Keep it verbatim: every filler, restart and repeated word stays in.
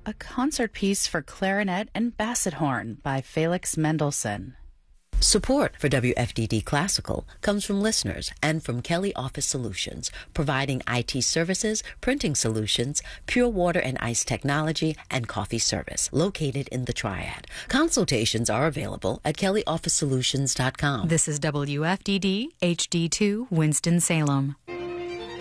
a concert piece for clarinet and basset horn by Felix Mendelssohn. Support for W F D D Classical comes from listeners and from Kelly Office Solutions, providing I T services, printing solutions, pure water and ice technology, and coffee service, located in the Triad. Consultations are available at kelly office solutions dot com. This is W F D D H D two Winston-Salem.